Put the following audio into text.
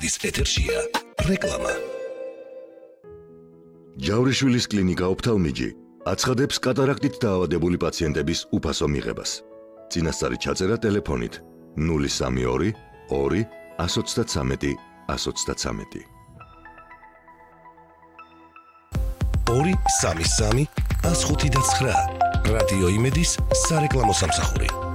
ის ეთერშია რეკლამა. ჯავრიშვილის კლინიკა ოფთალმიჯი აცხადებს კატარაქტით დაავადებული პაციენტების უფასო მიღებას. წინასწარი ჩაწერა ტელეფონით 032 2 133 133. 233 159 რადიო იმედის სარეკლამო სამსახური.